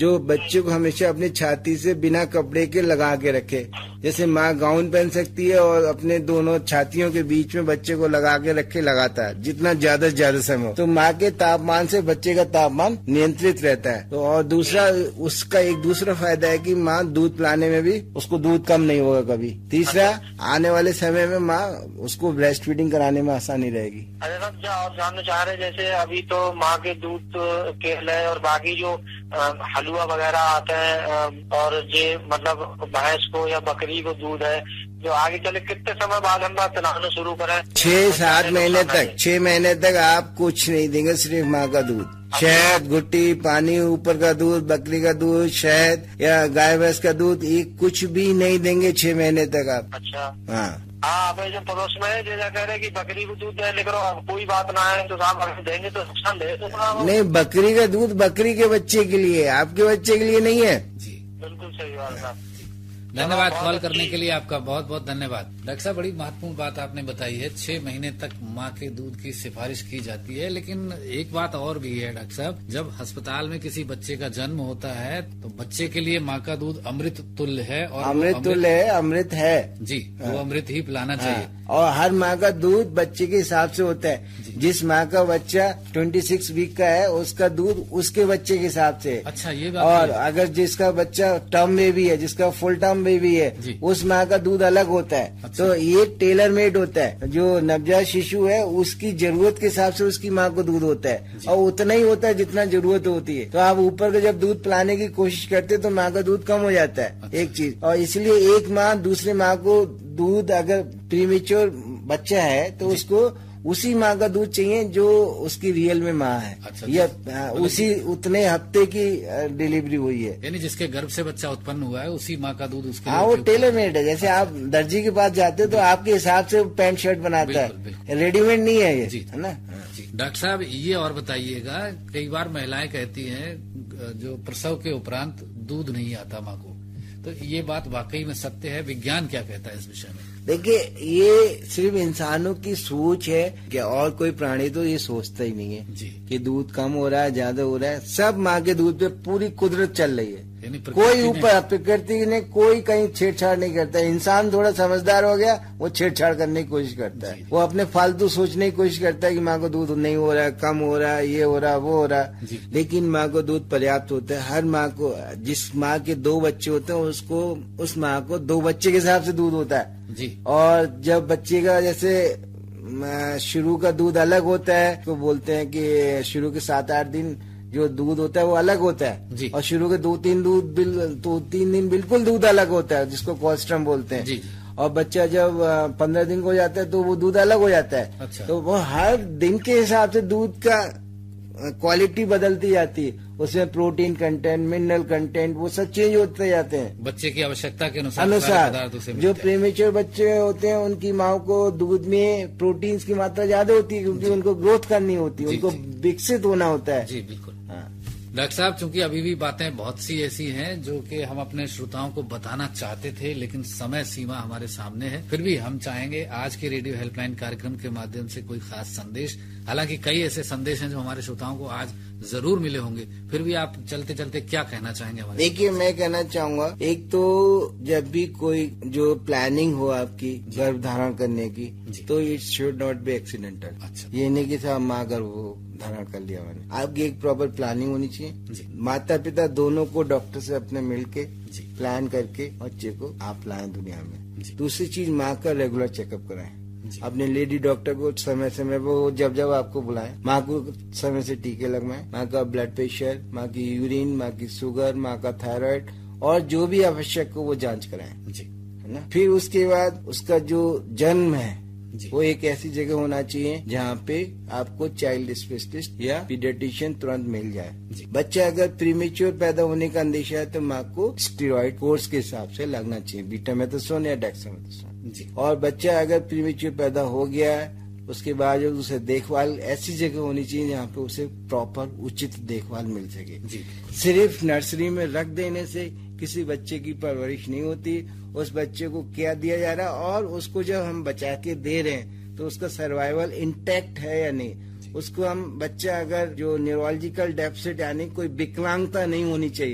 जो बच्चे को हमेशा अपनी छाती से बिना कपड़े के लगा के रखे। जैसे माँ गाउन पहन सकती है और अपने दोनों छातियों के बीच में बच्चे को लगा के रखे लगातार, जितना ज्यादा से ज्यादा समय हो, तो माँ के तापमान से बच्चे का तापमान नियंत्रित रहता है। तो और दूसरा उसका एक दूसरा फायदा है कि माँ दूध पिलाने में भी उसको दूध कम नहीं होगा कभी। तीसरा, आने वाले समय में माँ उसको ब्रेस्ट फीडिंग कराने में आसानी रहेगी। अरे साहब, और जानना चाह रहे जैसे अभी तो माँ के दूध केले और बाकी जो हलवा वगैरह आता है और ये मतलब भैंस को या बकरी को दूध है, जो आगे चले कितने समय बाद हम बात पिलाना शुरू करें? 6-7 महीने तक, 6 महीने तक आप कुछ नहीं देंगे, सिर्फ माँ का दूध, शहद, घुट्टी, पानी, ऊपर का दूध, बकरी का दूध, शहद या गाय भैंस का दूध, ये कुछ भी नहीं देंगे 6 महीने तक आप। अच्छा, हाँ हाँ। जो पड़ोस में है जैसा कह रहे कि बकरी को दूध दे लेकर अब कोई बात ना है, तो साहब अगर देंगे तो नुकसान दे तो नहीं, बकरी का दूध बकरी के बच्चे के लिए, आपके बच्चे के लिए नहीं है। जी बिल्कुल सही बात साहब। धन्यवाद कॉल करने के लिए, आपका बहुत बहुत धन्यवाद। डॉक्टर साहब, बड़ी महत्वपूर्ण बात आपने बताई है, 6 महीने तक माँ के दूध की सिफारिश की जाती है। लेकिन एक बात और भी है डॉक्टर साहब, जब अस्पताल में किसी बच्चे का जन्म होता है तो बच्चे के लिए माँ का दूध अमृत तुल्य है। और अमृत तुल्य है, अमृत है जी, वो अमृत ही पिलाना चाहिए। और हर माँ का दूध बच्चे के हिसाब से होता है। जिस माँ का बच्चा 26 वीक का है, उसका दूध उसके बच्चे के हिसाब से। अच्छा, ये बात। और अगर जिसका बच्चा टर्म बेबी है, जिसका फुल टर्म बेबी है, उस माँ का दूध अलग होता है। अच्छा। तो ये टेलर मेड होता है। जो नवजात शिशु है उसकी जरूरत के हिसाब से उसकी माँ को दूध होता है, और उतना ही होता है जितना जरूरत होती है। तो आप ऊपर के जब दूध पिलाने की कोशिश करते तो माँ का दूध कम हो जाता है। अच्छा। एक चीज, और इसलिए एक माँ दूसरी माँ को दूध, अगर प्रीमेच्योर बच्चा है तो उसको उसी माँ का दूध चाहिए जो उसकी रियल में माँ है। अच्छा, या उसी उतने हफ्ते की डिलीवरी हुई है, यानी जिसके गर्भ से बच्चा उत्पन्न हुआ है उसी माँ का दूध उसके। हाँ, वो टेलर मेड है। जैसे आप दर्जी के पास जाते हो तो आपके हिसाब से पैंट शर्ट बनाता है, रेडीमेड नहीं है ये, है ना। डॉक्टर साहब, ये और बताइएगा, कई बार महिलाएं कहती हैं जो प्रसव के उपरांत दूध नहीं आता माँ को, तो ये बात वाकई में सत्य है? विज्ञान क्या कहता है इस विषय में? देखिए, ये सिर्फ इंसानों की सोच है कि और कोई प्राणी तो ये सोचता ही नहीं है जी कि दूध कम हो रहा है, ज्यादा हो रहा है। सब माँ के दूध पे पूरी कुदरत चल रही है। कोई ऊपर प्रकृति ने कोई कहीं छेड़छाड़ नहीं करता है। इंसान थोड़ा समझदार हो गया, वो छेड़छाड़ करने की कोशिश करता है। वो अपने फालतू सोचने की कोशिश करता है कि माँ को दूध नहीं हो रहा है, कम हो रहा है, ये हो रहा है, वो हो रहा है। लेकिन माँ को दूध पर्याप्त होता है। हर माँ को, जिस माँ के 2 बच्चे होते हैं उसको, उस माँ को 2 बच्चे के हिसाब से दूध होता है जी। और जब बच्चे का जैसे शुरू का दूध अलग होता है, तो बोलते हैं कि शुरू के 7-8 दिन जो दूध होता है वो अलग होता है जी। और शुरू के 2-3 दिन बिल्कुल दूध अलग होता है, जिसको कोलेस्ट्रम बोलते हैं जी। और बच्चा जब 15 दिन का हो जाता है तो वो दूध अलग हो जाता है। अच्छा। तो वो हर दिन के हिसाब से दूध का क्वालिटी बदलती जाती है। उसमें प्रोटीन कंटेंट, मिनरल कंटेंट, वो सब चेंज होते जाते हैं बच्चे की आवश्यकता के अनुसार। जो प्रीमेच्योर बच्चे होते हैं उनकी माँ को दूध में प्रोटीन की मात्रा ज्यादा होती है, क्योंकि उनको ग्रोथ करनी होती है, उनको विकसित होना होता है जी। बिल्कुल। डॉक्टर साहब, चूंकि अभी भी बातें बहुत सी ऐसी हैं जो कि हम अपने श्रोताओं को बताना चाहते थे, लेकिन समय सीमा हमारे सामने है, फिर भी हम चाहेंगे आज के रेडियो हेल्पलाइन कार्यक्रम के माध्यम से कोई खास संदेश, हालांकि कई ऐसे संदेश हैं जो हमारे श्रोताओं को आज जरूर मिले होंगे, फिर भी आप चलते चलते क्या कहना चाहेंगे हमारे? देखिए, मैं कहना चाहूंगा, एक तो जब भी कोई जो प्लानिंग हो आपकी गर्भ धारण करने की, तो it should not be accidental. अच्छा। ये नहीं कि साहब माँ गर्भ धारण कर लिया मैंने, आपकी एक प्रॉपर प्लानिंग होनी चाहिए। माता पिता दोनों को डॉक्टर से अपने मिलके प्लान करके बच्चे को आप लाएं दुनिया में। दूसरी चीज, माँ का रेगुलर चेकअप कराएं। अपने लेडी डॉक्टर को समय समय वो जब जब आपको बुलाएं, माँ को समय से टीके लगवाएं। माँ का ब्लड प्रेशर, माँ की यूरिन, माँ की शुगर, माँ का थायराइड, और जो भी आवश्यक हो वो जांच कराएं जी, है ना। फिर उसके बाद उसका जो जन्म है वो एक ऐसी जगह होना चाहिए जहाँ पे आपको चाइल्ड स्पेशलिस्ट या पीडियाट्रिशियन तुरंत मिल जाए। बच्चा अगर प्रीमेच्योर पैदा होने का अंदेशा है तो माँ को स्टेरॉइड कोर्स के हिसाब से लगना चाहिए, बीटामेथासोन या डेक्सामेथासोन जी। और बच्चा अगर प्रीमेच्योर पैदा हो गया है, उसके बाद उसे देखभाल ऐसी जगह होनी चाहिए जहाँ पे उसे प्रॉपर उचित देखभाल मिल सके जी। सिर्फ नर्सरी में रख देने से किसी बच्चे की परवरिश नहीं होती। उस बच्चे को क्या दिया जा रहा है और उसको जब हम बचा के दे रहे हैं तो उसका सर्वाइवल इंटैक्ट है या नहीं। उसको हम, बच्चा अगर जो न्यूरोलॉजिकल डेफिसिट यानी कोई विकलांगता नहीं होनी चाहिए।